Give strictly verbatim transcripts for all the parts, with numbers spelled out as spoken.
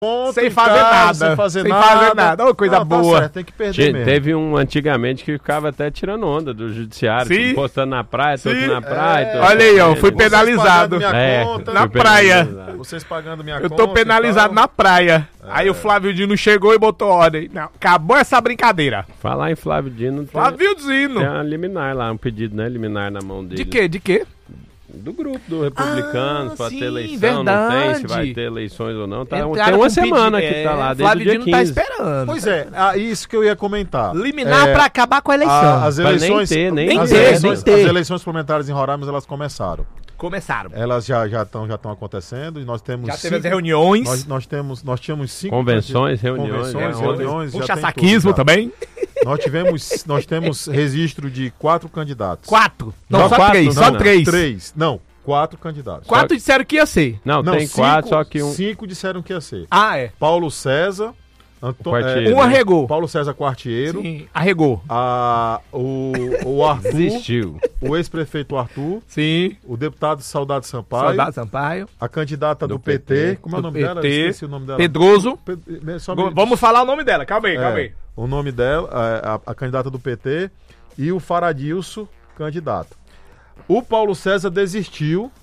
ponto sem fazer casa, nada. Sem fazer sem nada. Fazer nada. Uma coisa ah, boa. Tá certo, tem que perder Te, mesmo. Teve um antigamente que ficava até tirando onda do judiciário, tipo, postando na praia, todo na praia. É, todo olha aí, ó, todo fui todo. penalizado. Minha É, conta, na fui praia. penalizado. Vocês pagando minha Eu conta. tô penalizado na praia. É. Aí o Flávio Dino chegou e botou ordem. Não, acabou essa brincadeira. Falar em Flávio Dino, tem, Flávio Dino. tem uma liminar lá, um pedido, né, liminar na mão dele. De quê? De quê? Do grupo do Republicanos, Ah, pra sim, ter eleição, não tem, se vai verdade. ter eleições ou não. Tá, Entraram tem uma com semana pedi- que tá lá, é, desde Flávio o dia Dino quinze. tá esperando. Pois é, ah, isso que eu ia comentar. Liminar É, pra acabar com a eleição. a- as Pra nem eleições, ter, nem as ter, eleições, nem ter. as eleições suplementares em Roraima, elas começaram. Começaram. Elas já já estão já estão acontecendo e nós temos Já cinco, teve as reuniões. Nós, nós temos nós tínhamos cinco Convenções, candid- reuniões, convenções, é, reuniões, já Puxa tem saquismo tudo já. também. Nós tivemos nós temos registro de quatro candidatos. Quatro. Não, Só só, quatro? três. Não, só não. três. Três, não, quatro candidatos. Quatro disseram que ia ser. Não, Não, tem cinco, quatro, só que um... cinco disseram que ia ser. Ah, é. Paulo César, Anto- O quartieiro. é, Um arregou. Paulo César Quartieiro, Sim, arregou. a, o, o Arthur, Desistiu. o ex-prefeito Arthur, Sim. o deputado Saudade Sampaio, Saudade Sampaio. a candidata do, Do P T, P T. como é o Do nome P dela? T. Eu esqueci o nome dela. Pedroso. Pe- só me- Vamos falar o nome dela. Calma aí, calma É, aí. o nome dela, a, a- a candidata do P T e o Faradilson, candidato. O Paulo César desistiu.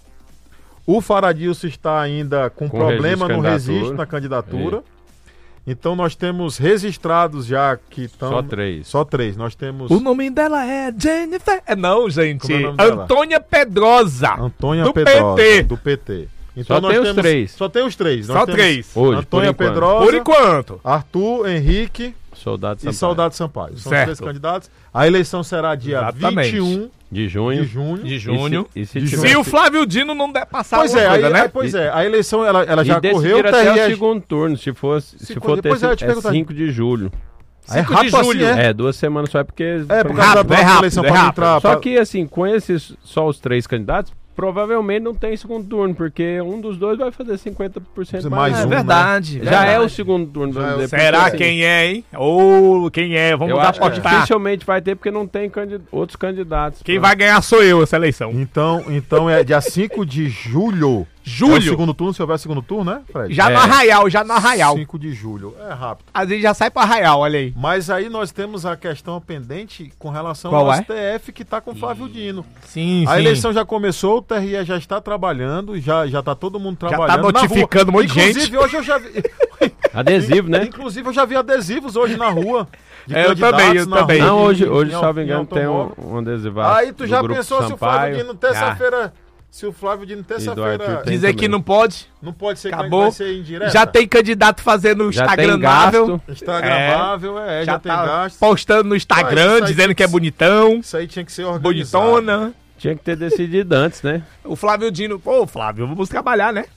O Faradilson está ainda com, Com problema registro de no candidatura. registro na candidatura. Então nós temos registrados já que estão... Só três. Só três. Nós temos O nome dela é Jennifer. É não, gente. Como é o nome dela? Antônia Pedrosa. Antônia do Pedrosa, P T. do P T. Só tem os três. Só tem os três. Só Nós temos três. Hoje, Antônia por enquanto. Pedrosa, Por enquanto. Arthur, Henrique Soldado e Sampaio. Saudade Sampaio. São Certo. os três candidatos. A eleição será dia Exatamente. vinte e um De junho. de junho. De junho. E se, e se De tiver... Se o Flávio Dino não der passar Pois alguma é, coisa, aí, né? aí, pois é, a eleição ela, ela já e correu, o decidir até o T R E segundo turno, se for, se Se for for- ter pois é, eu te é perguntar. cinco de julho. é cinco de rápido assim, julho. é? É, duas semanas só é porque... É, por foi- causa rápido, da é próxima rápido, eleição é para rápido. entrar... Só pra- que, assim, com esses só os três candidatos, provavelmente não tem segundo turno, porque um dos dois vai fazer cinquenta por cento Mais mais. um, É né? verdade. Já verdade. é o segundo turno, Já vamos é o- dizer. Será porque, assim, quem é, hein? Ou quem é? Vamos Eu acho que apostar. dificilmente vai ter, porque não tem candid- outros candidatos. Quem pra- vai ganhar sou eu essa eleição. Então, então é dia cinco de julho. É o Julho. segundo turno, se houver segundo turno, né, Fred? Já É. no Arraial, já no Arraial. cinco de julho. É rápido. Às vezes já sai pro Arraial, olha aí. Mas aí nós temos a questão pendente com relação Qual ao é? S T F que está com Flávio Dino. Sim, A eleição já começou, o T R E já está trabalhando, já, já tá todo mundo Já trabalhando. tá na notificando rua. um monte de gente. Inclusive, hoje eu já vi. Adesivo, né? Inclusive, eu já vi adesivos hoje na rua. de É, eu candidatos também, eu na também. rua Não, de- hoje, em- hoje em- salvo em engano, tem um, automóvel. um adesivo. Aí tu do já Grupo pensou se o Sampaio. Flávio Dino terça-feira. Se o Flávio Dino Arthur terça-feira. tem Dizer que também. não pode. Não pode ser Acabou. vai ser indireta. Já tem candidato fazendo Já tem Instagramável. gasto. Instagramável, é, já, Já tem tá gasto. postando no Ah, Instagram, isso aí dizendo tem que é que- bonitão, Isso aí tinha que ser organizado. bonitona. Tinha que ter decidido antes, né? O Flávio Dino, pô, Flávio, vamos trabalhar, né?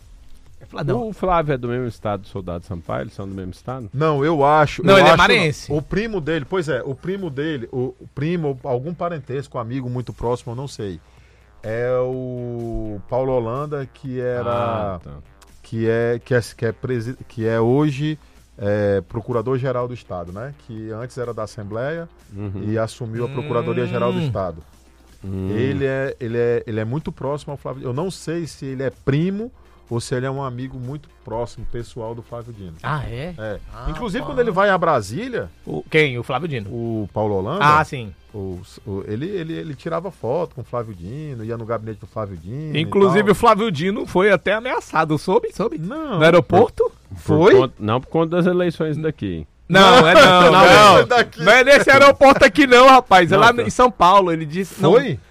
É Fladão. O Flávio é do mesmo estado do Soldado Sampaio, eles são do mesmo estado? Não, eu acho. Não, eu ele é acho, maranhense. não. O primo dele, pois é, o primo dele, o, o primo, algum parentesco, amigo muito próximo, eu não sei. É o Paulo Holanda, que era. Ah, tá. que, é, que, é, que, é presi, que é hoje é, Procurador-Geral do Estado, né? Que antes era da Assembleia Uhum. e assumiu a Procuradoria-Geral do Hum. Estado. Hum. Ele, é, ele, é, ele é muito próximo ao Flávio. Eu não sei se ele é primo ou se ele é um amigo muito próximo, pessoal do Flávio Dino. Ah, é? É. Ah, Inclusive, pá. quando ele vai a Brasília, O, quem? O Flávio Dino. o Paulo Holanda, Ah, sim. o- o- ele, ele, ele tirava foto com o Flávio Dino, ia no gabinete do Flávio Dino. e Inclusive tal. o Flávio Dino foi até ameaçado, soube? Soube? Não. No aeroporto? Por Foi? conta- não por conta das eleições daqui. Não, é não, Não, não. daqui. Não é nesse aeroporto aqui não, rapaz. É Não, lá tá. em São Paulo. Ele disse... não, Foi?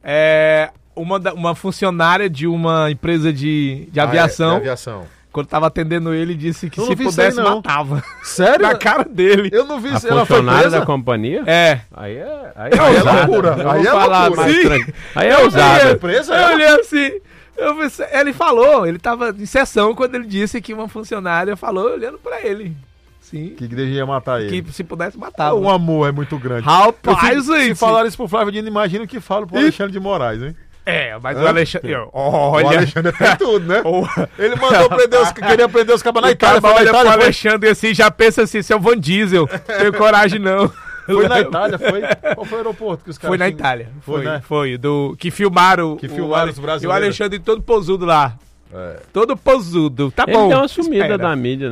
é uma, da- uma funcionária de uma empresa de, de aviação, Ah, é, de aviação. quando tava atendendo ele, disse que Eu se não vi isso aí, pudesse não. matava. Sério? Na cara dele. Eu não vi A isso. Ela foi funcionária presa? da companhia? É. Aí é, aí Aí é ousado. loucura, Eu vou aí é falar loucura. mais Sim. tranquilo. Aí é Eu ousado. vi, presa, Eu ela? olhei assim. Eu pensei- ele falou, ele tava em sessão quando ele disse que uma funcionária falou olhando pra ele. Sim. Que igreja ia matar ele. Que se pudesse matava. O amor é muito grande. Rapaz, Eu fico- gente. Se falar isso pro Flávio Dino, imagina o que falo pro Alexandre de Moraes, hein? É, mas Hã? o Alexandre. O Olha. Alexandre tem tudo, né? o- Ele mandou prender os... Queria prender os cabas na o Itália. cara Foi na olha pro Itália, foi, Alexandre assim, já pensa assim, seu Van Diesel. Tenho coragem não. foi na Itália, foi? Qual foi o aeroporto que os caras... Foi na tinham- Itália. Foi, Foi, né? foi. Do, que filmaram. Que o filmaram Ale- os brasileiros. E o Alexandre todo posudo lá. É. Todo posudo. Tá Ele bom. deu uma sumida espera. da mídia,